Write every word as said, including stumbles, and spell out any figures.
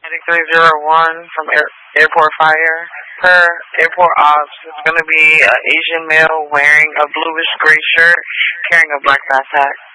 three zero one from Air, Airport Fire. Per Airport Ops, it's going to be an Asian male wearing a bluish gray shirt, carrying a black backpack.